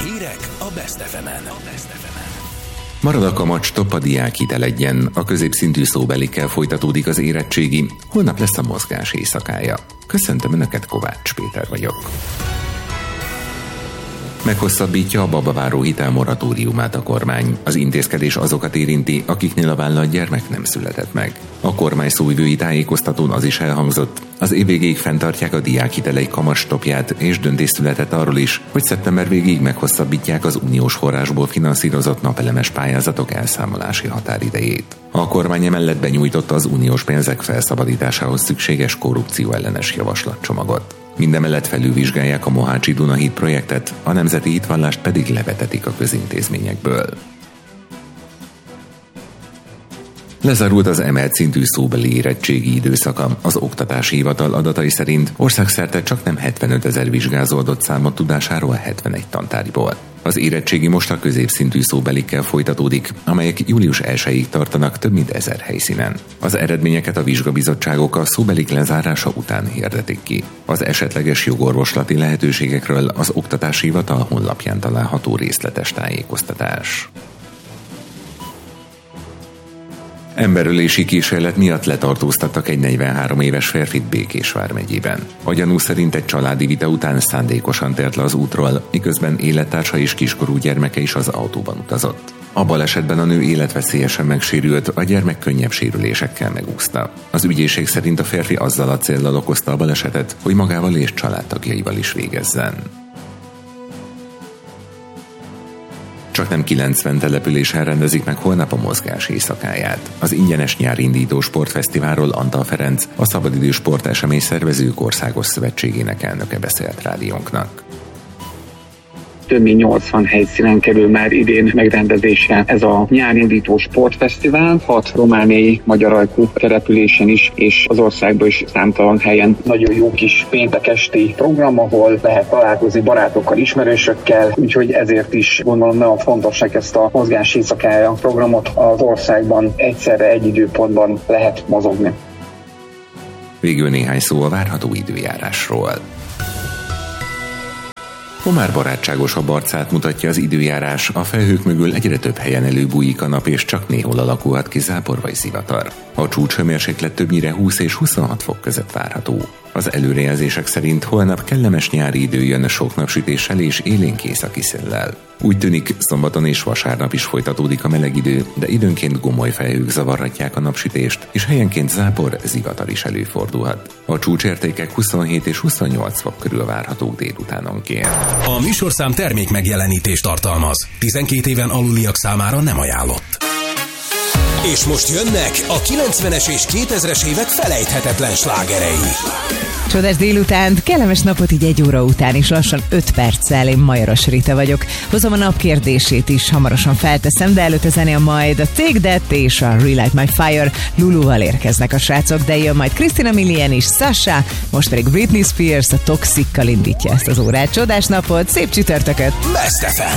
Hírek a Best FM-en. Marad a kamat-stopp, a diákhitel legyen. A középszintű szóbelikkel folytatódik az érettségi. Holnap lesz a mozgás éjszakája. Köszöntöm Önöket, Kovács Péter vagyok. Meghosszabbítja a babaváró hitelmoratóriumát a kormány. Az intézkedés azokat érinti, akiknél a vállalt gyermek nem született meg. A kormány szóvivői tájékoztatón az is elhangzott, az év végéig fenntartják a diákhitelei kamatstoppját, és döntés született arról is, hogy szeptember végéig meghosszabbítják az uniós forrásból finanszírozott napelemes pályázatok elszámolási határidejét. A kormány emellett benyújtotta az uniós pénzek felszabadításához szükséges korrupcióellenes javaslatcsomagot. Mindemellett felülvizsgálják a Mohácsi Duna-híd projektet, a nemzeti hitvallást pedig levetetik a közintézményekből. Lezárult az emelt szintű szóbeli érettségi időszaka. Az Oktatási Hivatal adatai szerint országszerte csaknem 75 000 vizsgázódott számot tudásáról 71 tantárgyból. Az érettségi most a középszintű szóbelikkel folytatódik, amelyek július 1-ig tartanak több mint 1000 helyszínen. Az eredményeket a vizsgabizottságok a szóbelik lezárása után hirdetik ki. Az esetleges jogorvoslati lehetőségekről az Oktatási Hivatal honlapján található részletes tájékoztatás. Emberölési kísérlet miatt letartóztattak egy 43 éves férfit Békés vármegyében. A gyanú szerint egy családi vita után szándékosan tért le az útról, miközben élettársa és kiskorú gyermeke is az autóban utazott. A balesetben a nő életveszélyesen megsérült, a gyermek könnyebb sérülésekkel megúszta. Az ügyészség szerint a férfi azzal a céllal okozta a balesetet, hogy magával és családtagjaival is végezzen. Csaknem 90 településen rendezik meg holnap a mozgás éjszakáját. Az ingyenes nyári indító sportfesztiválról Antal Ferenc, a Szabadidő Sportesemény Szervezők Országos Szövetségének elnöke beszélt rádiónknak. Több mint 80 helyszínen kerül már idén megrendezésre ez a nyárindító sportfesztivál, 6 romániai magyar ajkú településen is, és az országban is számtalan helyen. Nagyon jó kis péntek esti program, ahol lehet találkozni barátokkal, ismerősökkel, úgyhogy ezért is gondolom nagyon fontosnak ezt a mozgás éjszakája programot az országban egyszerre egy időpontban lehet mozogni. Végül néhány szó a várható időjárásról. Ma már barátságosabb arcát mutatja az időjárás, a felhők mögül egyre több helyen előbújik a nap, és csak néhol alakulhat ki zápor vagy zivatar. A csúcshőmérséklet többnyire 20 és 26 fok között várható. Az előrejelzések szerint holnap kellemes nyári idő jön sok napsütéssel és élénk északi széllel. Úgy tűnik, szombaton és vasárnap is folytatódik a meleg idő, de időnként gomoly felhők zavarhatják a napsütést, és helyenként zápor, zivatar is előfordulhat. A csúcsértékek 27 és 28 fok körül várhatók délutánonként. A műsorszám termék megjelenítést tartalmaz. 12 éven aluliak számára nem ajánlott. És most jönnek a 90-es és 2000-es évek felejthetetlen slágerei. Csodás délutánt, kellemes napot így 1 óra után is, lassan 5 perccel. Én Majoros Rita vagyok. Hozom a nap kérdését is, hamarosan felteszem, de előtte zenél majd a Take That és a Relight My Fire. Luluval érkeznek a srácok, de jön majd Christina Milian és Sasha, most pedig Britney Spears a Toxic-kal indítja ezt az órát. Csodás napot, szép csütörtököt! Best FM.